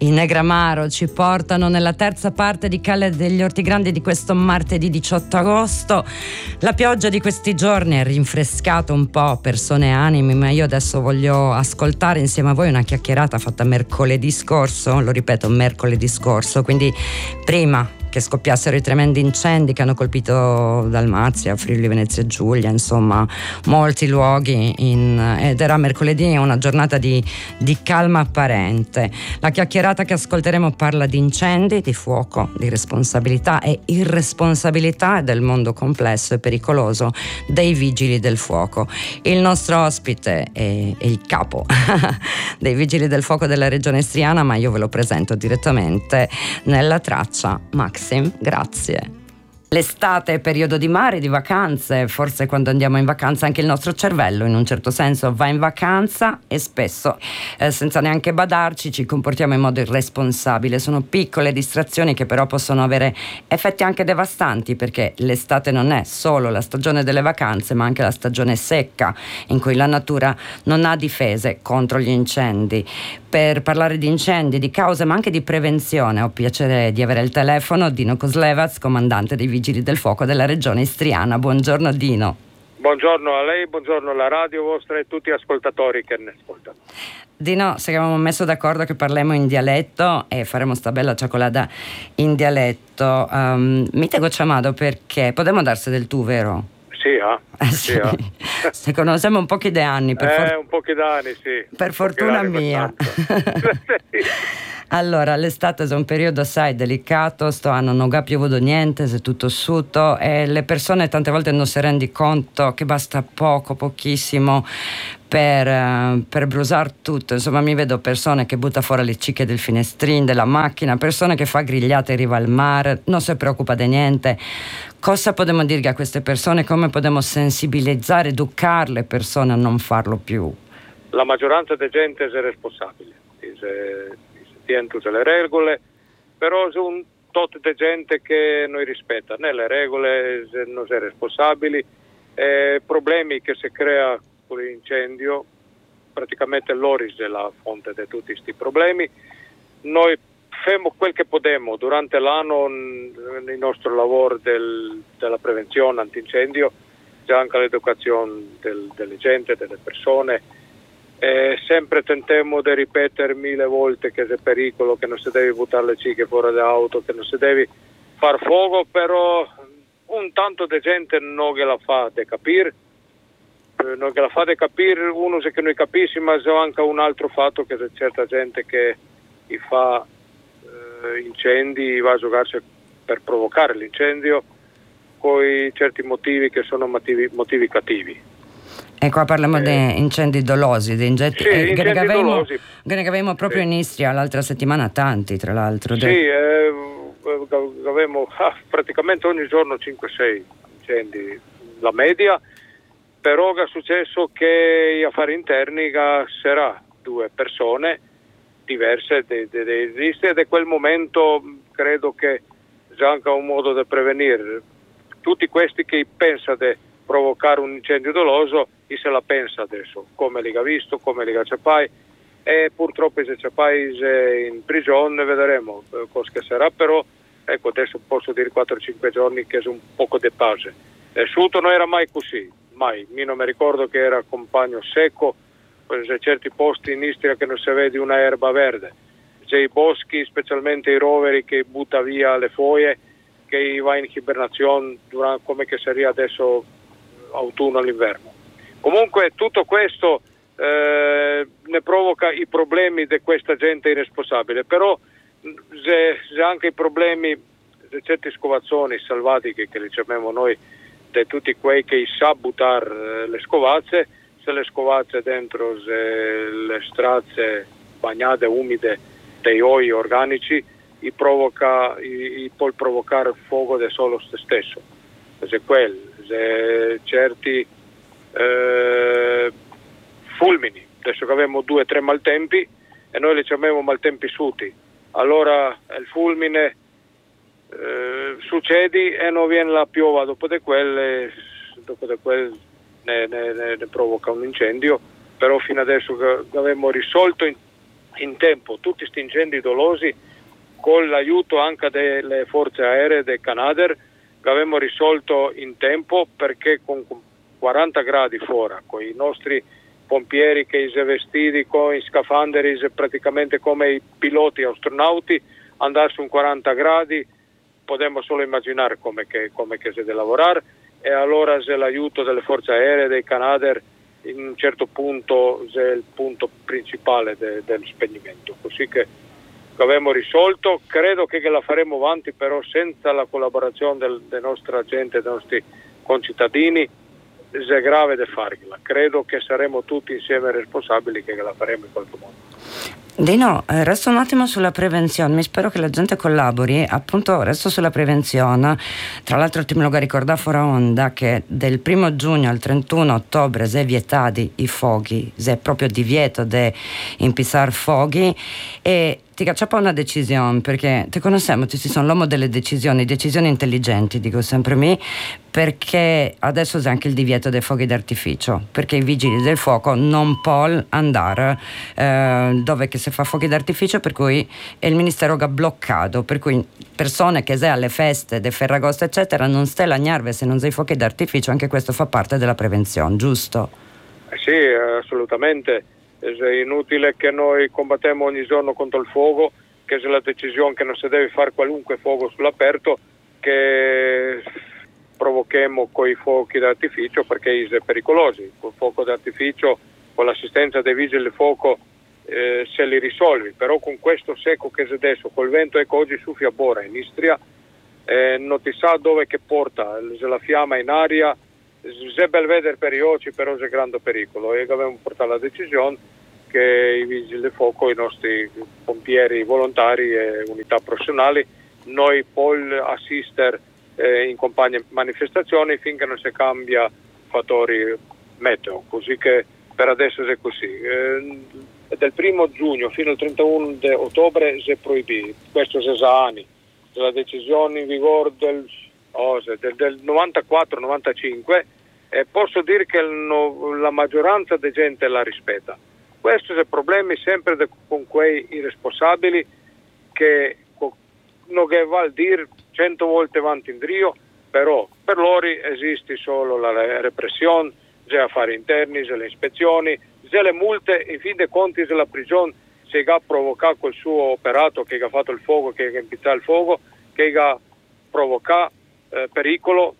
I Negramaro ci portano nella terza parte di Calle degli Ortigrandi di questo martedì 18 agosto. La pioggia di questi giorni ha rinfrescato un po' persone e animi, ma io adesso voglio ascoltare insieme a voi una chiacchierata fatta mercoledì scorso, lo ripeto, mercoledì scorso, quindi prima che scoppiassero i tremendi incendi che hanno colpito Dalmazia, Friuli, Venezia Giulia, insomma molti luoghi, ed era mercoledì, una giornata di calma apparente. La chiacchierata che ascolteremo parla di incendi, di fuoco, di responsabilità e irresponsabilità del mondo complesso e pericoloso dei vigili del fuoco. Il nostro ospite è il capo dei vigili del fuoco della regione istriana, ma io ve lo presento direttamente nella traccia. Maxim, grazie. L'estate è periodo di mare, di vacanze, forse quando andiamo in vacanza anche il nostro cervello in un certo senso va in vacanza e spesso senza neanche badarci ci comportiamo in modo irresponsabile. Sono piccole distrazioni che però possono avere effetti anche devastanti, perché l'estate non è solo la stagione delle vacanze ma anche la stagione secca in cui la natura non ha difese contro gli incendi. Per parlare di incendi, di cause ma anche di prevenzione ho piacere di avere al telefono Dino Kozlevac, comandante dei Vigili del Fuoco della regione istriana. Buongiorno Dino. Buongiorno a lei, buongiorno alla radio vostra e tutti gli ascoltatori che ne ascoltano. Dino, ci avevamo messo d'accordo che parliamo in dialetto e faremo sta bella cioccolata in dialetto. Mi te gocciamado perché potremmo darsi del tu, vero? Sì, sì. Se conosciamo un po' di anni. Un po' di anni, sì. Per fortuna mia. Allora, l'estate è un periodo assai delicato, sto anno non ha piovuto niente, è tutto asciutto e le persone tante volte non si rendono conto che basta pochissimo per brusare tutto. Insomma, mi vedo persone che butta fuori le cicche del finestrino, della macchina, persone che fa grigliate in riva al mare, non si preoccupa di niente. Cosa possiamo dire a queste persone? Come possiamo sensibilizzare, educare le persone a non farlo più? La maggioranza della gente è responsabile, tiene tutte le regole, però c'è un tot di gente che non rispetta né le regole, non è responsabili, problemi che si crea con l'incendio, praticamente l'oris è la fonte di tutti questi problemi. Noi facciamo quel che possiamo durante l'anno nel nostro lavoro della prevenzione antincendio, c'è anche l'educazione delle gente, delle persone. Sempre tentiamo di ripetere 1000 volte che c'è pericolo, che non si deve buttare le cicche fuori dall'auto, che non si deve far fuoco, però un tanto di gente non che la fa di capire, uno se che noi capisci, ma c'è anche un altro fatto che c'è certa gente che fa incendi, va a giocarsi per provocare l'incendio con certi motivi che sono motivi cattivi. E qua parliamo di incendi dolosi, di incendi dolosi. Che ne avevamo proprio in Istria l'altra settimana, tanti tra l'altro. Sì, avevamo praticamente ogni giorno 5-6 incendi, la media, però è successo che gli affari interni sarà 2 persone diverse e da quel momento credo che c'è anche un modo di prevenire. Tutti questi che pensano di provocare un incendio doloso, chi se la pensa adesso, come li ha visto, come li ha ciapai, e purtroppo se ciapai in prigione vedremo cosa che sarà, però ecco adesso posso dire 4-5 giorni che è un poco di pace. Nessuno non era mai così, mai, io non mi ricordo che era compagno secco, c'è certi posti in Istria che non si vede una erba verde, c'è i boschi, specialmente i roveri che butta via le foglie, che va in ibernazione come che sarebbe adesso autunno all'inverno. Comunque tutto questo ne provoca i problemi di questa gente irresponsabile, però c'è anche i problemi di certe scovazzoni salvatiche che le chiamiamo noi, di tutti quei che sa buttare le scovazze, se le scovazze dentro le strazze bagnate, umide dei oli organici, può provocare fuoco da solo se stesso. Se certi fulmini, adesso che abbiamo 2-3 maltempi e noi li chiamiamo maltempi suti, allora il fulmine succede e non viene la piova dopo di quel ne provoca un incendio, però fino adesso che abbiamo risolto in tempo tutti questi incendi dolosi con l'aiuto anche delle forze aeree del Canadair, che abbiamo risolto in tempo, perché con 40 gradi fuori, con i nostri pompieri che si vestiti con i scafandri praticamente come i piloti astronauti, andare su 40 gradi, potremmo solo immaginare come che si deve lavorare, e allora se l'aiuto delle forze aeree, dei Canadair, in un certo punto è il punto principale del spegnimento, così che abbiamo risolto. Credo che la faremo avanti, però senza la collaborazione della nostra gente, dei nostri concittadini è grave da farla. Credo che saremo tutti insieme responsabili che la faremo in qualche modo. Dino, resto un attimo sulla prevenzione, mi spero che la gente collabori, appunto resto sulla prevenzione. Tra l'altro ti me lo ricorda fuori onda che del 1 giugno al 31 ottobre si è vietati i fuochi, si è proprio divieto di impissare fuochi, e ti cacciapa una decisione, perché ti conosciamo, ti sono l'uomo delle decisioni intelligenti, dico sempre me, perché adesso c'è anche il divieto dei fuochi d'artificio, perché i vigili del fuoco non possono andare dove che si fa fuochi d'artificio, per cui è il ministero che ha bloccato, per cui persone che sei alle feste di Ferragosto eccetera non stai lagnarve se non sei fuochi d'artificio. Anche questo fa parte della prevenzione, giusto? Sì, assolutamente. È inutile che noi combattiamo ogni giorno contro il fuoco, che è la decisione che non si deve fare qualunque fuoco sull'aperto, che provochiamo con i fuochi d'artificio, perché è pericoloso. Col fuoco d'artificio, con l'assistenza dei vigili del fuoco se li risolvi, però con questo secco che c'è adesso, col vento che oggi soffia a Bora in Istria, non ti sa dove che porta, se la fiamma in aria, se bel vedere per gli occhi, però c'è grande pericolo, e abbiamo portato la decisione che i vigili del fuoco, i nostri pompieri volontari e unità professionali, noi puoi assistere in compagnie manifestazioni finché non si cambia fattori meteo, così che per adesso è così. Dal 1 giugno fino al 31 di ottobre si è proibito, questo si sa anni, la decisione in vigore del 94-95, e posso dire che la maggioranza di gente la rispetta. Questi sono problemi sempre con quei irresponsabili che non va a dire 100 volte avanti in drio, però per loro esiste solo la repressione, c'è affari interni, c'è le ispezioni, c'è le multe, in fin dei conti c'è la prigione se ha provocato quel suo operato che ha fatto il fuoco, che ha impizzato il fuoco, che ha provocato pericolo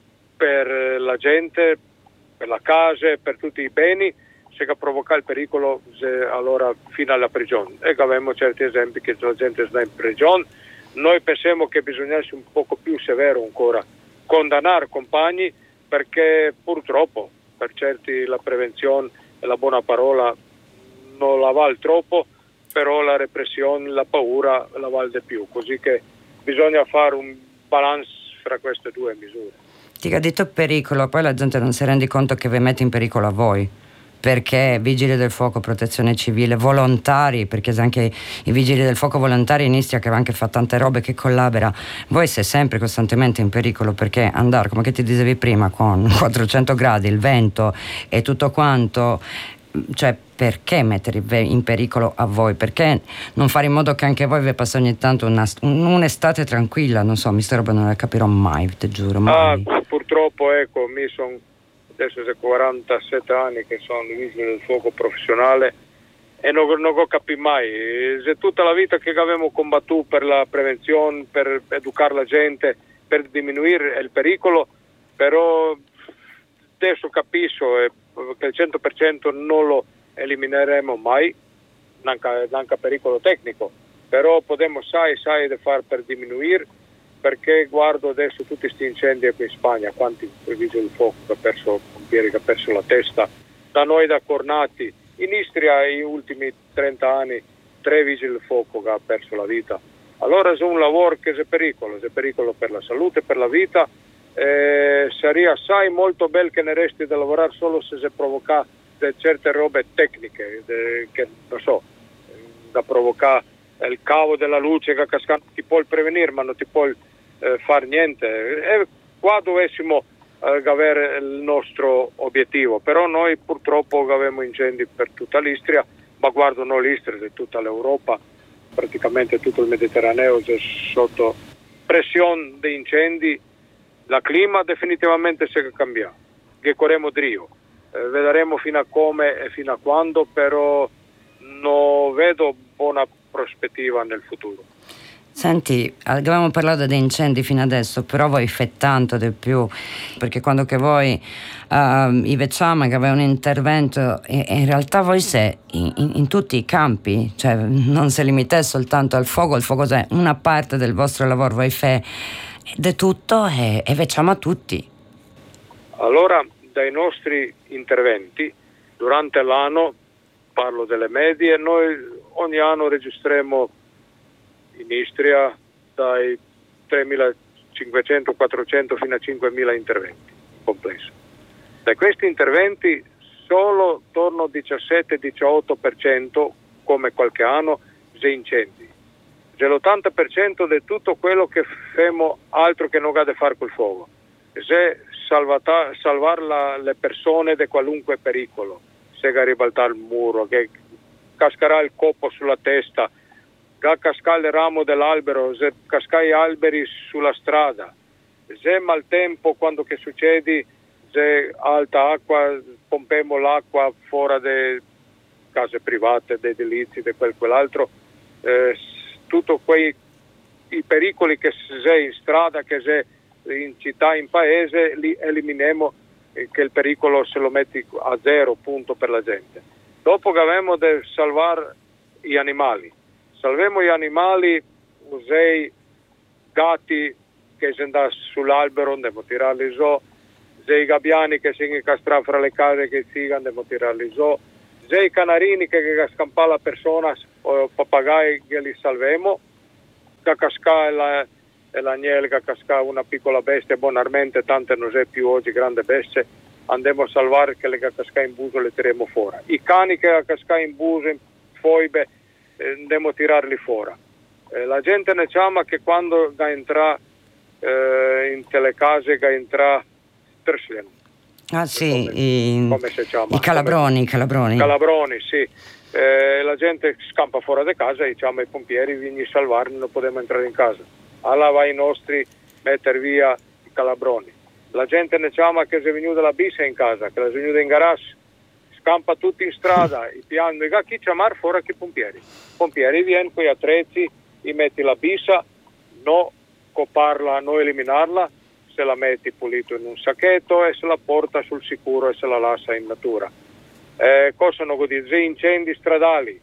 per la gente, per la casa, per tutti i beni. Se ha provocato il pericolo, allora fino alla prigione. E abbiamo certi esempi che la gente sta in prigione. Noi pensiamo che bisogna essere un poco più severo ancora, condannare compagni, perché purtroppo per certi la prevenzione e la buona parola non la vale troppo, però la repressione, la paura la vale di più, così che bisogna fare un balance fra queste due misure. Ti ha detto pericolo, poi la gente non si rende conto che vi mette in pericolo a voi, perché vigili del fuoco, protezione civile, volontari, perché anche i vigili del fuoco volontari in Istria che anche fa tante robe, che collabora, voi siete sempre costantemente in pericolo, perché andare, come che ti dicevi prima, con 400 gradi, il vento e tutto quanto, cioè perché mettere in pericolo a voi? Perché non fare in modo che anche voi vi passi ogni tanto un'estate tranquilla? Non so, mi sta roba non la capirò mai, ti giuro, mai. Purtroppo, ecco, mi sono adesso c'è 47 anni che sono vigile del fuoco professionale e non ho capito mai. Se tutta la vita che abbiamo combattuto per la prevenzione, per educare la gente, per diminuire il pericolo, però adesso capisco che il 100% non lo elimineremo mai, neanche pericolo tecnico, però potremmo sai da fare per diminuire, perché guardo adesso tutti questi incendi qui in Spagna, quanti vigili del fuoco che ha perso, pompieri che ha perso la testa, da noi da Cornati, in Istria negli ultimi 30 anni 3 vigili del fuoco che ha perso la vita. Allora è un lavoro che è pericolo per la salute, per la vita, sarebbe assai molto bello che ne resti da lavorare solo se si provoca certe robe tecniche, che non so, da provocare il cavo della luce che casca, ti può prevenire ma non ti può fare niente, e qua dovessimo avere il nostro obiettivo, però noi purtroppo abbiamo incendi per tutta l'Istria, ma guardo non l'Istria, di tutta l'Europa, praticamente tutto il Mediterraneo è sotto pressione di incendi. La clima definitivamente si cambia, che corremo drio, vedremo fino a come e fino a quando, però non vedo buona prospettiva nel futuro. Senti, abbiamo parlato di incendi fino adesso, però voi fate tanto di più, perché quando che voi i vecchiamo che aveva un intervento, in realtà voi sei in tutti i campi, cioè non si limita soltanto al fuoco, il fuoco è una parte del vostro lavoro, voi fate di tutto e vecchiamo a tutti. Allora, dai nostri interventi, durante l'anno, parlo delle medie, noi ogni anno registriamo in Istria dai 3.500-400 fino a 5.000 interventi complessi. Da questi interventi solo attorno al 17-18% come qualche anno di incendi. C'è l'80% di tutto quello che facciamo altro che non ha da fare col fuoco. Se salvare le persone da qualunque pericolo, se ribaltare il muro, che cascherà il coppo sulla testa, che casca il ramo dell'albero, se casca gli alberi sulla strada, se maltempo quando che succede, se alta acqua, pompiamo l'acqua fuori dalle case private, dei edilizi, di quell'altro, tutti i pericoli che sei in strada, che sei in città, in paese, li eliminiamo, che il pericolo se lo metti a zero punto per la gente. Dopo che abbiamo da salvare gli animali, salviamo gli animali, usei gatti che si andano sull'albero, andiamo a tirarli su, i gabbiani che si incastrano fra le case che si andiamo a tirarli su, i canarini che scampa la persona o pappagai che li salviamo, che casca l'agnello, che casca una piccola bestia, buonamente, tante non c'è più oggi grande bestie, andiamo a salvare che le che casca in buso le tiriamo fuori. I cani che casca in buso, in foibe, andiamo a tirarli fuori. La gente ne chiama che quando entra in telecase, che entra Tersleno. Ah sì, come si chiama? I calabroni. Calabroni, sì. La gente scampa fuori da casa e chiama i pompieri, vieni a salvarli, non possiamo entrare in casa. Allora va i nostri mettere via i calabroni. La gente ne chiama che si è venuta la bissa in casa, che è venuta in garage, scampa tutti in strada, i piani, chi chiamare fuori che i pompieri. I pompieri viene con gli attrezzi, gli metti la bissa, no coparla, no eliminarla, se la metti pulito in un sacchetto e se la porta sul sicuro e se la lascia in natura. Cosa non dire? Incendi stradali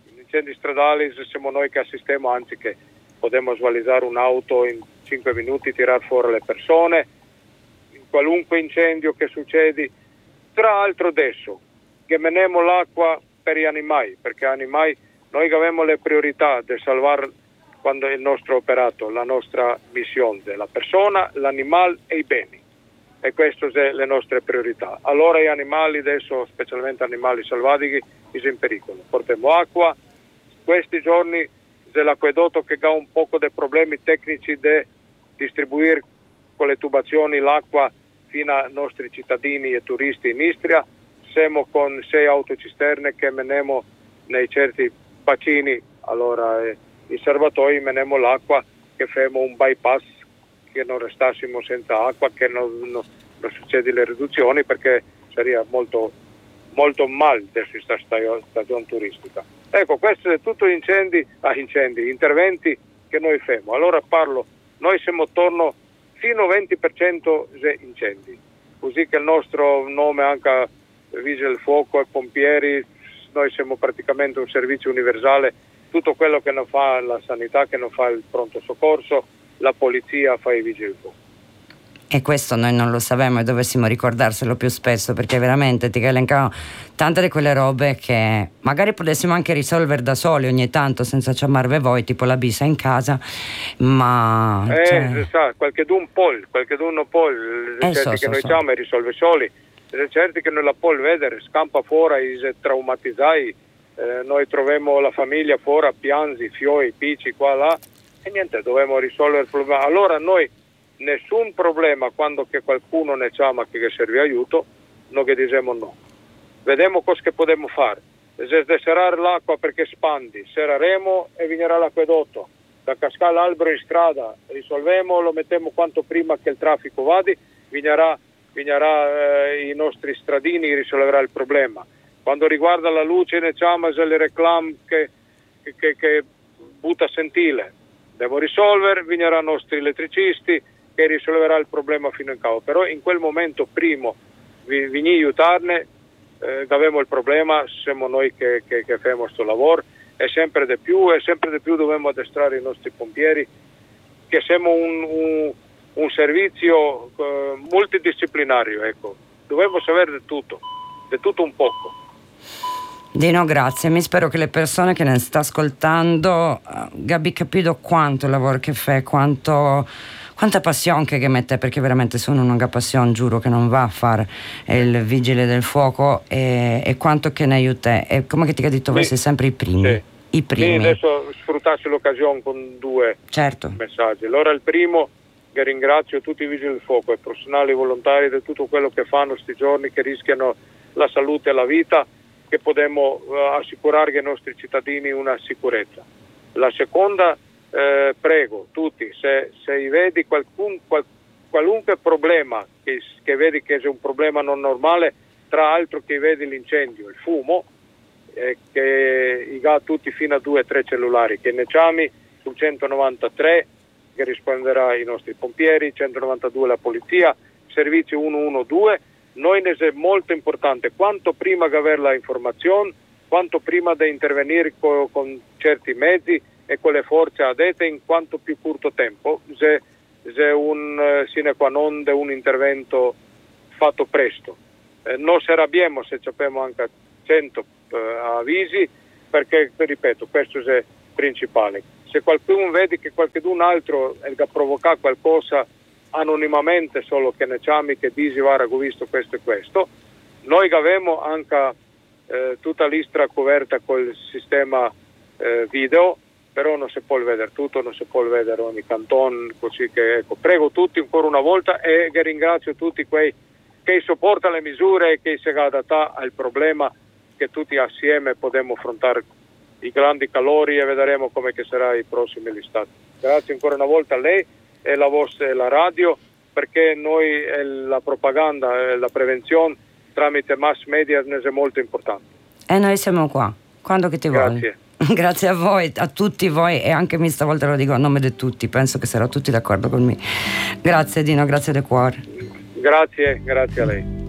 siamo noi che assistiamo, anzi che possiamo svalizzare un'auto in 5 minuti, tirare fuori le persone, in qualunque incendio che succede. Tra l'altro adesso che meniamo l'acqua per gli animali, perché animali noi abbiamo le priorità di salvare quando è il nostro operato, la nostra missione della persona, l'animale e i beni. E queste sono le nostre priorità. Allora gli animali adesso, specialmente animali selvatici, sono in pericolo. Portiamo acqua. Questi giorni c'è l'acquedotto che ha un po' di problemi tecnici di distribuire con le tubazioni l'acqua fino ai nostri cittadini e turisti in Istria. Siamo con 6 autocisterne che meniamo nei certi bacini, allora i serbatoi meniamo l'acqua, che facciamo un bypass, che non restassimo senza acqua, che non succede le riduzioni, perché sarebbe molto, molto male questa stagione turistica. Ecco, questo è tutto interventi che noi facciamo. Allora noi siamo attorno fino al 20% di incendi, così che il nostro nome anche Vigili del Fuoco e pompieri, noi siamo praticamente un servizio universale, tutto quello che non fa la sanità, che non fa il pronto soccorso, la polizia fa i vigili del fuoco. E questo noi non lo sapevamo e dovessimo ricordarselo più spesso, perché veramente ti elencano tante di quelle robe che magari potessimo anche risolvere da soli ogni tanto senza chiamarvi voi, tipo la bisa in casa, ma qualcheduno non può, certi che noi chiamiamo e risolve soli, certi che non la può vedere, scampa fuori, si traumatizzai, noi troviamo la famiglia fuori, piangi, fioi, picci qua là, e niente, dobbiamo risolvere il problema. Allora noi nessun problema quando che qualcuno ne chiama che serve aiuto, noi che diciamo no. Vediamo cosa che possiamo fare. se serrar l'acqua perché spandi, serraremo e vignerà l'acquedotto. Da cascare l'albero in strada, risolvemo, lo mettiamo quanto prima che il traffico vada, vignerà i nostri stradini, risolverà il problema. Quando riguarda la luce ne chiamas le reclame che butta sentile, devo risolvere, vigneranno i nostri elettricisti che risolverà il problema fino in capo. Però in quel momento primo vigni aiutarne, avevamo il problema, siamo noi che facciamo questo lavoro e sempre di più dobbiamo addestrare i nostri pompieri che siamo un servizio multidisciplinario, ecco. Dobbiamo sapere di tutto un poco. Dino, grazie. Mi spero che le persone che ne sta ascoltando abbiano capito quanto lavoro che fa, quanta passione che mette, perché veramente se uno non ha passione giuro che non va a fare il vigile del fuoco, e quanto che ne aiuta. E come che ti ha detto, voi sei sempre i primi. Sì. I primi. Sì, adesso sfruttassi l'occasione con due messaggi. Allora il primo, che ringrazio tutti i vigili del fuoco e i professionali volontari di tutto quello che fanno sti giorni, che rischiano la salute e la vita, che possiamo assicurare ai nostri cittadini una sicurezza. La seconda, prego tutti, se vedi qualunque problema che vedi che è un problema non normale, tra l'altro che vedi l'incendio, il fumo, che i ha tutti fino a 2-3 cellulari, che ne chiami sul 193 che risponderà ai nostri pompieri, 192 la polizia, servizio 112. Noi ne è molto importante quanto prima che avere la informazione, quanto prima di intervenire con certi mezzi e con le forze adette in quanto più corto tempo, se un sine qua non di un intervento fatto presto. Non si arrabbiamo se abbiamo anche 100 avvisi, perché ripeto, questo è il principale. Se qualcuno vede che qualcun altro ha provocato qualcosa anonimamente, solo che ne chiami che dici guarda ho visto questo e questo, noi abbiamo anche tutta l'istra coperta col sistema video, però non si può vedere tutto, non si può vedere ogni canton, così che ecco, prego tutti ancora una volta e ringrazio tutti quei che sopportano le misure e che si adattano al problema, che tutti assieme possiamo affrontare i grandi calori e vedremo come che sarà i prossimi estati. Grazie ancora una volta a lei e la vostra e la radio, perché noi la propaganda e la prevenzione tramite mass media è molto importante. E noi siamo qua, quando che ti vuoi. Grazie. Grazie a voi, a tutti voi, e anche mi stavolta lo dico a nome di tutti, penso che saranno tutti d'accordo con me. Grazie Dino, grazie di cuore. Grazie a lei.